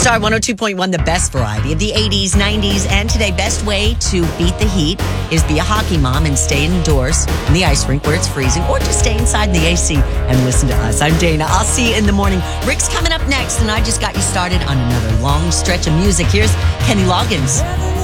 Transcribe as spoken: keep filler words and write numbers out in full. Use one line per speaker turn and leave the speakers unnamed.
Star one oh two point one, the best variety of the eighties, nineties, and today. Best way to beat the heat is be a hockey mom and stay indoors in the ice rink where it's freezing, or just stay inside in the A C and listen to us. I'm Dana. I'll see you in the morning. Rick's coming up next, and I just got you started on another long stretch of music. Here's Kenny Loggins.